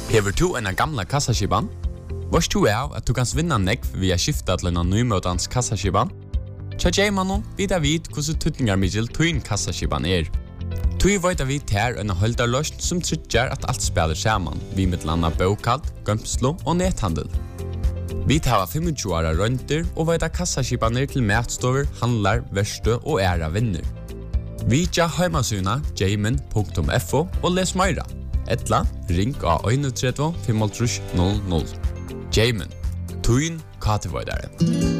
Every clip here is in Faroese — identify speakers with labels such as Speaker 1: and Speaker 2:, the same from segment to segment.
Speaker 1: Hever du en gamla kassaskipan? Vars du at du kan vinna nekv via skifta til en nymøtans kassaskipan? Tja Jaimanon vidar vid hvordan tutningar middel tuin kassaskipan Tui veit vi ter en holdarløst som tryggjar at alt spiller saman, vi mittlanda bokald, gømslo og nethandel. Vi tar 25 åra rønter og veit kassaskipaner til matstover, handlar, verste og æra vinner. Vi tja heimasuna jaimin.fo og les meira. Etla, ring av 31 55 00. Jaimin, tuin katevoidare.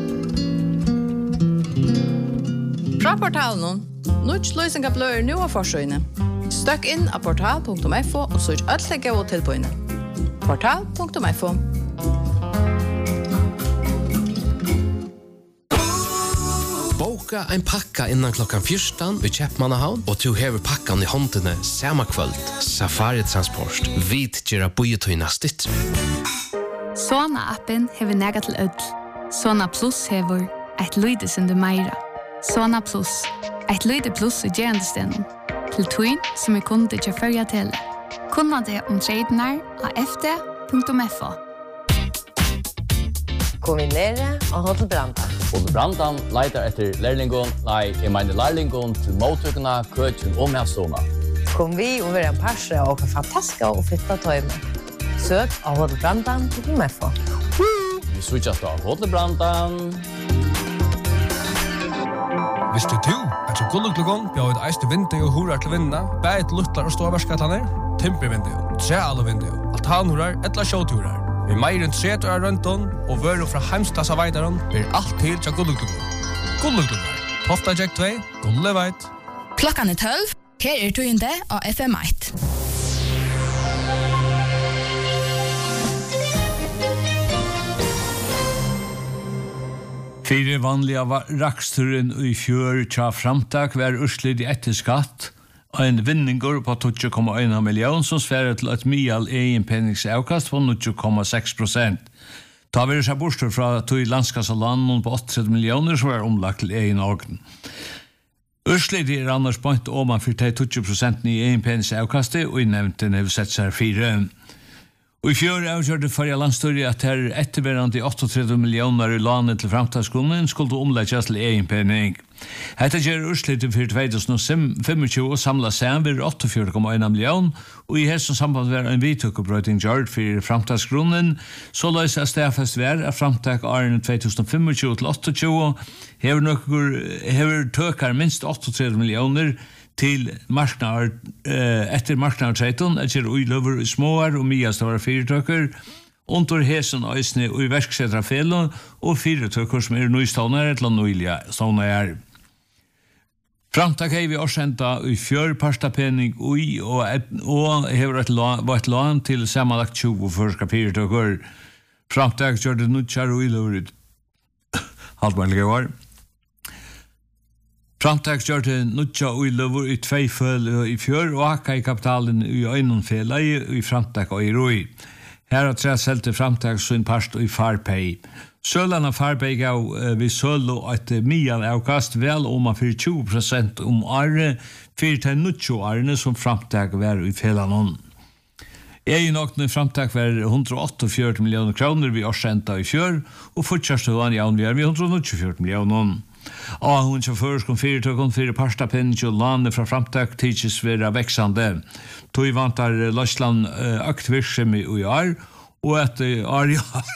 Speaker 2: Fra portalen, Nuts løysinga bløyer nu av forsøyne. Støkk inn av portal.fo og søk ødlegge og tilbøyne. Portal.fo.
Speaker 3: Boka ein pakka innan klokkan 14 ved Kjeppmannahavn og du hever pakkan i håndene samme kvöld. Safari Transport. Vit gjerra bojetøyna stitt.
Speaker 4: Sona-appen hever nega til ødel. Sona Plus hever eit lydesunde meira. Sona Plus. Eit lyde plus i gerandestenen. Til tuin som kunde til førja til. Kunna det tradenar av fd.fo.
Speaker 5: Kombinere og Hotel Brandan.
Speaker 6: Hotel Brandan leitar etter lærlingon, jeg mener lærlingon til mottøkene, køtjen og medsona.
Speaker 5: Kom vi og være en parse og fantastiske og fitta tøyme. Søk av Hotel Brandan.fo.
Speaker 6: Vi switchast av Hotel Brandan.
Speaker 7: Visste du at så gulluglugon bjør et eiste vindu og hurar til vinna, bæt luttlar og ståverskatlaner, timpervindu, trealuvindu, altanhurar, etla sjåturar. Vi meir enn 30 år røntun og vøru fra heimstassa veidaron blir alt til til gulluglugon. Gulluglugon, Tofta Jack 2, Gulleveit.
Speaker 8: Klokkan 12, her tøyende av FM1.
Speaker 9: Fire vanliga raksturen i fjør tja framtak var urslit i etter skatt, og en vinningur på 2,1 million som sverre til et mial egenpennings avkast på 0,6%. Ta vi seg borster fra tog landskassaland på 80 millioner som var omlagt til egen organ. Urslit annars point oman for 20% i egenpennings avkastet, og i nevnten har sett seg 4. Og i fjør avgjørte forrige landstøri at her etterverande 38 millioner i landet til framtagsgrunnen skulle omlegges til egenpenning. Hetta gjør urslitet for 2025 og samlet seg ved 84,1 million, og i hessen samband var en vidtøkkebrøyting gjørt for framtagsgrunnen, så løs at stedfest var at framtag årene 2025 til 28 hever tøkar minst 38 millioner til marknader etter marknadertreiton, at gjør uiløver småar og miastovare fyrirtøkker, under hesen øysne og i verksetra felo, og fyrirtøkker som nøystånar eller nøyliga stånar. Framtak hei vi årsenda i fjør parstapenning ui, og hever et lån til samanlagt 20 førska fyrirtøkker. Framtak gjør det nuttjar uiløver halvmærlige år. Framtak gjør det nutja uiløver i 2 føl i fjør, og akka i kapitalen i øynene fela i framtak og i roi. Her har 3 selte framtak sin parst i farpei. Sølan av farpei gav vi sølo et mian avkast vel om 20% om året, for til nutja årene som framtak var i felanon. Egen åkne framtak var 148 millioner kroner vi årsenta i fjør, og fortsatt var han vi 124 millioner. Og hun sjåfører som fyrirtøkken fyrir parstapenning og lande fra framtak tidsis vera veksande. Tog vantar Løsland aktivirsem i år, og at år i år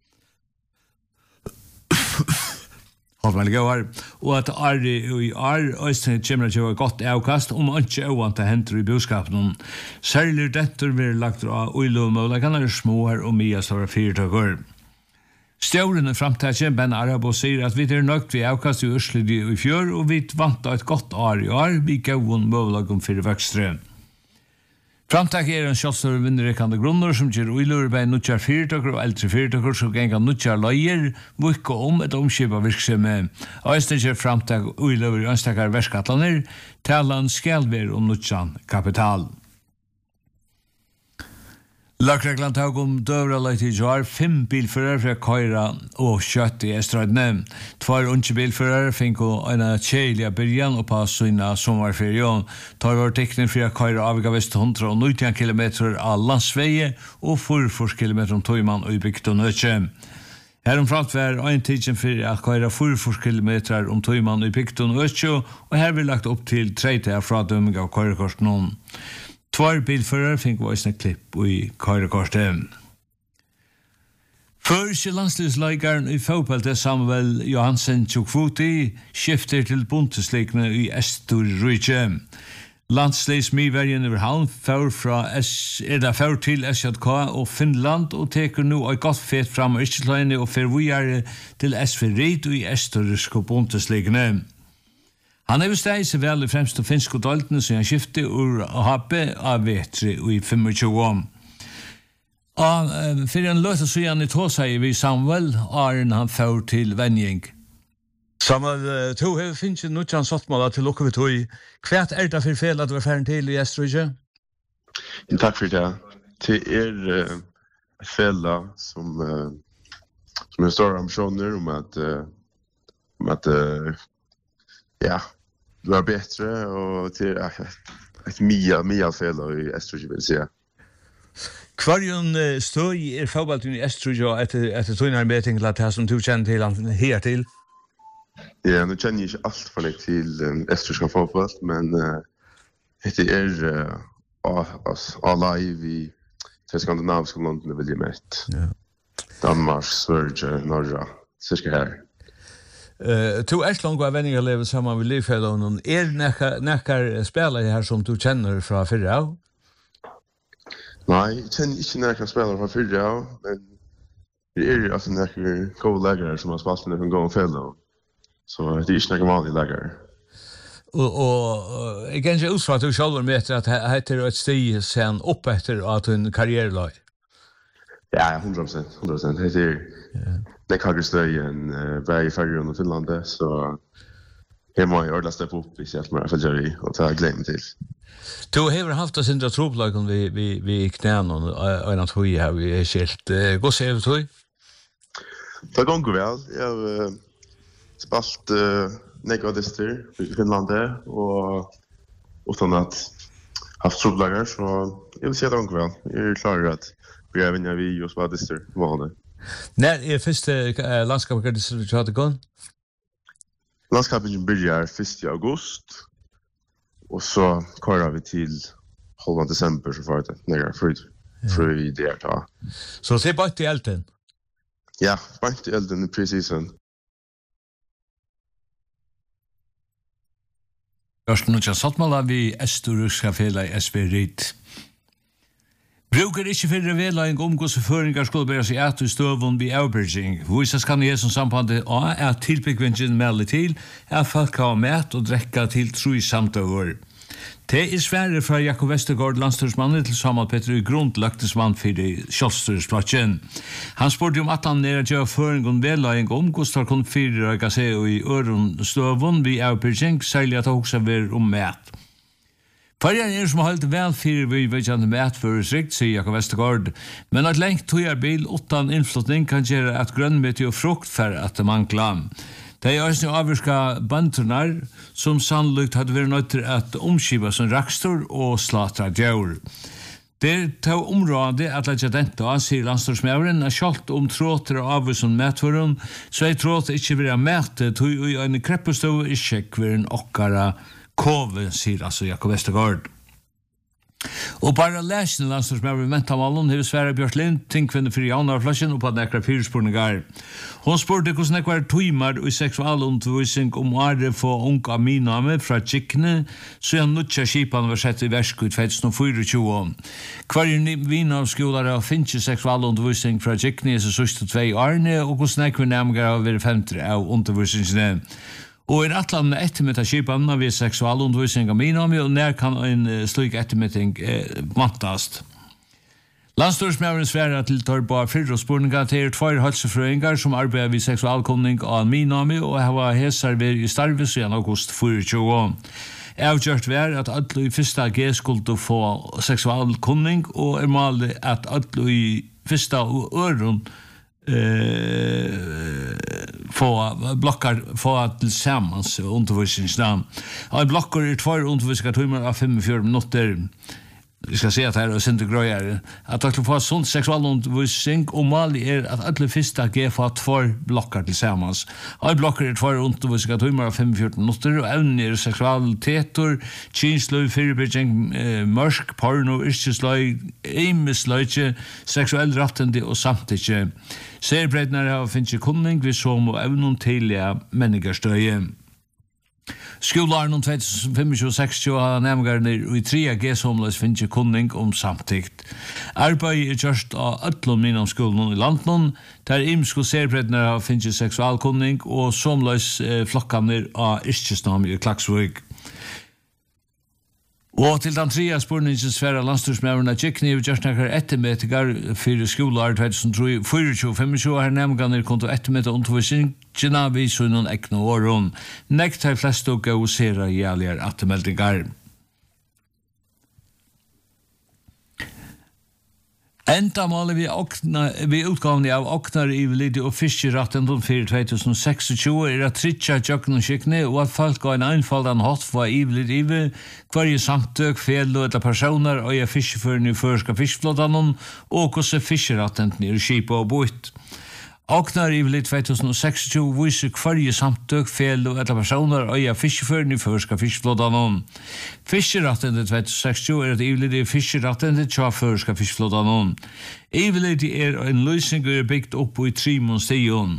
Speaker 9: og at år i år Øystein kommer til å ha godt avkast om ikke ovanta henter i boskapen. Særlig dette vil lagt av uiløvmål, kan være små her og mye store fyrirtøkker. Stjåren i framtaget, Ben Arabo, sier at vi nøgt vi avkast i Ørslet i fjør, og vi vant et godt år i år, vi gav en målagom for vøkstre. Framtaget en kjøststørre vinnerrekkende grunner som gjør uiløver bei nuttjar fyrirtøkker og eldre fyrirtøkker som gengar nuttjar løyer, vukka et omkjøp virksomhet. Og Øystein gjør framtaget uiløver i ønstakar verskatlaner, talan skal være nuttjan kapital. Lagreglan tog døvra leit I jar 5 bilfører fra Køyra og kjøtt I Estradne. 2 unge bilfører fikk en kjeilig byrjan oppa sina sommerferien. Tar var teknen fra Køyra avga vest 190 km av landsveie og 44 km om tøyman og bygd og nøtje. Heromframt var en tidsen for at Køyra 44 km om tøyman og bygd og nøtje, og her vi lagt opp til 30 fra dømming av Køyrekorten noen. 2 bilfører fikk voisne klipp I køyrekortet. Første landslivsleikeren I fotballet Samuel Johansen Tjokvoti skifter til bondeslikene I Estorrike. Landslivsmivergen over havn før til SJK og Finland og teker nå et godt fet fram av Østlandet og fer videre til SV Rid I Estorriske bondeslikene. Han steg seg vel I fremste finske daltene som han skiftet ur HP av vetre I 25 år. For en løte så han I tåseg vi Samuel, Arne han får til venjing. Samuel, to har finnet noe han sattmålet til lukke vi tog. Hva det for fel at du var ferdig til I Estorrike?
Speaker 10: Takk for det. Det fel som har store ambisjoner om at ja, du bättre och till ett mia fel I Estorrike vill säga.
Speaker 9: Kvarjon støy fotballen I Estorrike etter tøynarbeting til det som du kjenner til han her til?
Speaker 10: Ja, nu känner jag inte allt för det till Estorrike fotboll, men det alla I skandinaviska länderna vill jag mest. Ja. Danmark, Sverige, Norge, cirka här. To långt av venningar lever sammen med livfellene. Nekkar spelare her som du kjenner fra fyrre av? Nei, jeg kjenner ikke nekkar spelare fra fyrre av, men det altså nekkar gode lägare som har spalt med en gång fellene. Så det ikke nekkar vanlige lägare.
Speaker 9: Og jeg kan ikke utfra at du selv med etter at heter et stig sen opp etter at hun karrierelag?
Speaker 10: Ja, 100%. Det det har støyen vei I Färjön og Finland, så her må jeg ordentlig steppe opp hvis jeg må følge I og ta glemme til.
Speaker 9: Du har haft oss indre troplagen vi knæene og en av tog her vi skilt. Gå se over tog?
Speaker 10: Det går vel. Jeg har spalt negadister I Finland og utan at haft troplager, så jeg vil si at det går vel. Jeg klar at vi vinner vi og spadister vanlig.
Speaker 9: När første landskapet du hadde gått?
Speaker 10: Landskapet börjar 1. august. Och så kører vi till halva december så får det några fri där ta.
Speaker 9: Så det bara till elden?
Speaker 10: Ja, bara till elden I preseason.
Speaker 9: Først nå til sattmålet vi Estorriske fela I SV Rid. Brukar ikke fyrir vedlæring hvordan føringar skulle bære seg etter støvun vi avbyrging. Visas kan jeg som sambandet tilbyggvingen melder til folk har mat og drekka til 3 samtøver. Det svære fra Jakob Vestergaard, landstyrsmannen til Samuel Petter grundlagtismann for kjølstyrsplatsjen. Han spurte at han nere gjør føringen vedlæring hvordan kunne fyrrøyga seg I øren støvun vi avbyrging, særlig at det også var mat. Fargen som har holdt vel fyrir vi vedkjent matføresrikt, sier Jakob Vestergaard, men at lengt tøyarbil utan innflutning kan gjøre at grønnmeti og frukt for at det mangler. Det også avvirka banturnar som sannolikt hadde vært nødt til at omskiva som rakstor og slatra djør. Det tar området at letja denta, sier landstorsmæveren, at sjalt tråter og avvirksom matføren, så tråter ikke vil ha mæte, tog i en kreppestov ikke kveren okkara Kove, sier altså Jakob Vestergaard. Og bare lesen landstorsmæveren mentamalen har Sverre Bjørslund, tingkvinne for januarflasjen og på nekra fyrspurningar. Hun spurte hvordan det var tøymar I seksualundervisning året for unga miname fra Tjikne, så han nutja skipan var sett I versk I 2024. Hver vinavskolare har finnet seksualundervisning fra Tjikne I siste 2 årene, og hvordan det var nærmere av å være 50 av undervisningsene. Og atlan ettermiddag skipan av seksualundervisning av minami, og nær kan en slik ettermiddag mattast. Landstorsmæveren sværer til Torba Fyrre spurninga til 2 helsefrøyngar som arbeider vid seksualkunning av minami, og hava hesar ved I starve siden august 24. avgjort var at alle i første G skulle få seksualkunning, og malet at alle i første og øren få tillsammans undervisningsnamn. En blocker 2 undervisningstimmar av 45 minutter. Vi skal se at her og sinte grøyere, at dere får sånn seksualundervisning, og malig at alle første G får 2 blokker tilsammans. En blokker 2 undervisningstimmar av 45 minutter, og evner seksualiteter, kynsløy, fyrirbygging, mørk, porno, yrkesløy, imisløy, seksuell rattende og samtidig. Serbreidner har finnet kunning vi som og evnen til menneskerstøye. Skolaren 2025-60 har nærmere i 3G somløs finnes kunning samtikt. Arbeid gjørst av øtlom innom skolen i landet, der imsko serbreidner har finnes seksualkunning og somløs flokkene av yrkesnam i Klaksvøk. Og til den 3. spurningens sfære landstorsmæverne Tjekni har gjort nekker ettermetiker for skolar 2024-25 her nærmere konto ettermetiker undervisningene vi så noen ekne åren. Nekt har flest og gå sere jævligere ettermeldinger. Enda målet vi utgavene av Oknar i Velidio og Fiskeratten for 2026 at tritja tjøkken og skikkene, og at folk har en einfaldan hatt for i Velidio hver samtøk, fel og etter personer og er fiskeførende i førska fiskeflådan og hvordan Fiskeratten er skip og båt. Oknar i Velidio 2026 viser hver samtøk, fel og etter personer og er fiskeførende i førska fiskeflådan. Fiskeratten 2026 at i Velidio fiskeratten til førska fiskeflådan. I Velidio er en løsning og er bygd opp i 3 stion.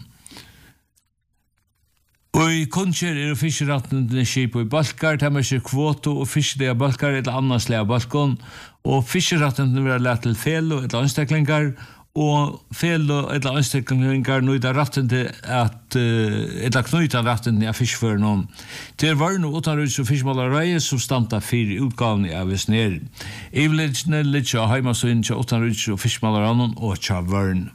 Speaker 9: Og i kunnskjer fiskeratten skip og i balkar, der man ser kvoto og fiskelige balkar eller annars lega balkon, og fiskeratten vil være lett til fel og eller ansteklingar, og fel og eller ansteklingar nøyda ratten til at eller knyta ratten til fiskføren om. Til varne utanruds og fiskmålareie som standa 4 utgavene av Vesner. Ivelitsene litt av heimasøyen til utanruds og fiskmålareie og til varne.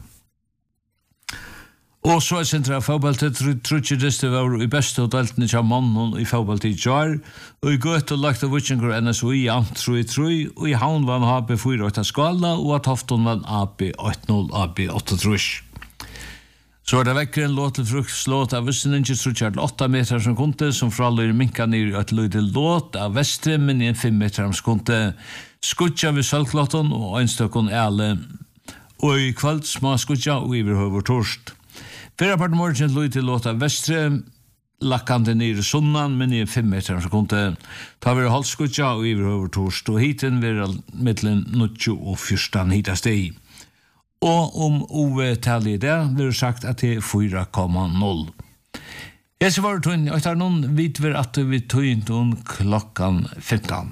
Speaker 9: Og så er sentra fotballet trutjedeste var i beste hodeltene til mannen i fotballet i Jar, og i gøtt og lagt av Witchinger NSOI i Amt 3-3, og i Havn var han AB 4-8 skala, og at Hofton var AB 8-0, AB 8-3. Så er det vekker en låt til frukslåt av Visseninge trutjert 8 meter som kunde, som fraller minka ned i et løyde låt av Vestre, men i en 5 meter som kunde. Skutja ved Sølklåten og Øynstøkken Æle, og i kveld små skutja og iverhøver torst. Fyrra part morgen løy til låta Vestre, lakkande nere sunnan, men i 5 meter som kunde. Ta vi halvskutja og iverhøver torst, og hiten vi mittlen 90 og 14 hitast i. Og OV-tallet i det, vi har sagt at det er 4,0. Jeg ser var tøyen, og etter noen vet vi at vi tøyen klokkan 15.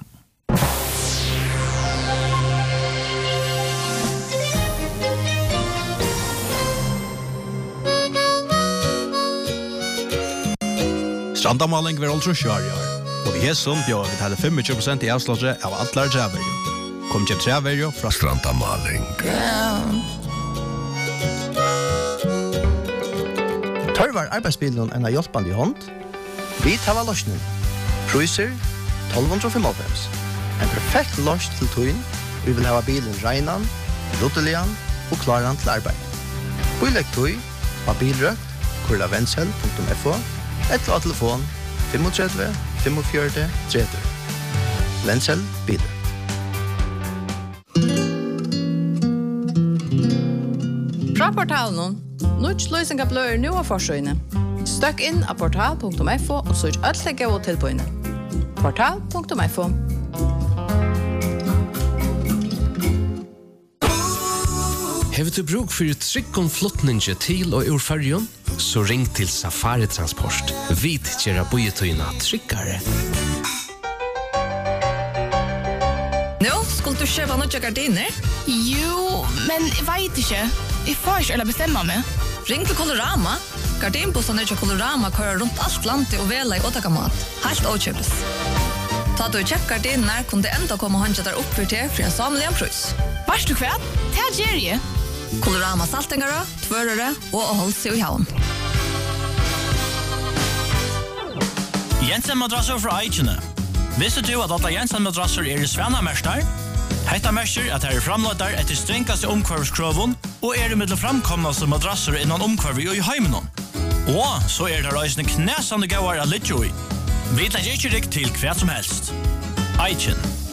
Speaker 11: Strandamaling vil aldri kjøre i år, og vi hesson bjør vi taler 25% i avslaget av atler treverjo. Kom kjem treverjo fra Strandamaling.
Speaker 12: Tørvar arbeidsbilen en av hjelpende i hånd. Vi tar av løsning. Priser 1295. En perfekt løs til tøyen. Vi vil ha bilen regnan, ruttelian og klaran til arbeid. Bilegg tøy, av bilrøkt, kurlavensel.fo, eller av telefon 35 45 30. Vensel biler.
Speaker 2: Fra portalen, nødt løsninger blør nå av forsøgene. Støkk inn av portal.fo og søk alt legge og tilbøyene. Portal.fo.
Speaker 3: Hever du bruk for tryggom flottninge til og ur fargen? Så ring til Safari Transport. Vit kjera bojetøyna tryggare.
Speaker 8: Nå, skulle du kjøpe noen gardiner? Jo, men jeg vet ikke. Jeg får ikke eller bestemme meg.
Speaker 13: Ring til Colorama. Gardinbossene til Colorama kører rundt alt landet og vela i åtakamat. Helt åkjøpes. Ta du kjøpt gardiner, kunne det enda komme håndja der opp for til en samlig en prøys.
Speaker 8: Varst du kvært? Det er Jerry.
Speaker 13: Colorama saltingere, tvørere og holdt seg i havn.
Speaker 14: Jensen madrasser fra Eichene. Visste du at Atta Jensen madrasser i Svanamerstar? Hetta merker at her framløyder etter strengaste omkvarvskrøven og i middel framkomnaste madrasser innan omkvarvi og i heimenon. Og så det reisende knæsande gauar av litt jo i. Vi tar ikke rikk til hva som helst. Eichen.